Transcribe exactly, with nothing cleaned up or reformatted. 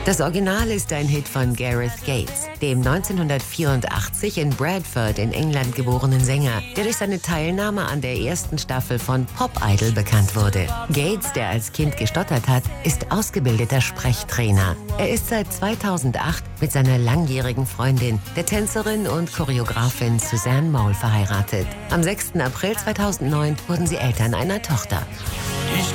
Das Original ist ein Hit von Gareth Gates, dem neunzehnhundertvierundachtzig in Bradford in England geborenen Sänger, der durch seine Teilnahme an der ersten Staffel von Pop Idol bekannt wurde. Gates, der als Kind gestottert hat, ist ausgebildeter Sprechtrainer. Er ist seit zweitausendacht mit seiner langjährigen Freundin, der Tänzerin und Choreografin Suzanne Mole, verheiratet. Am sechsten April zweitausendneun wurden sie Eltern einer Tochter.